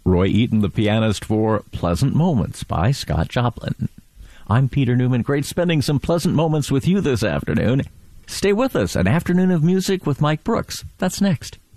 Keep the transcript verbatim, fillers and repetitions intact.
Roy Eaton, the pianist, for Pleasant Moments by Scott Joplin. I'm Peter Newman. Great spending some pleasant moments with you this afternoon. Stay with us. An afternoon of music with Mike Brooks. That's next.